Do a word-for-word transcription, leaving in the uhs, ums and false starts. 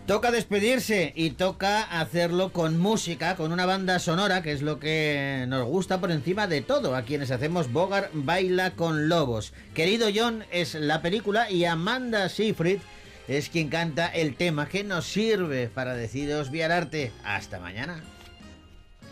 Toca despedirse y toca hacerlo con música, con una banda sonora, que es lo que nos gusta por encima de todo a quienes hacemos Bogart Baila con Lobos. Querido John es la película y Amanda Seyfried es quien canta el tema que nos sirve para deciros Viararte. Hasta mañana.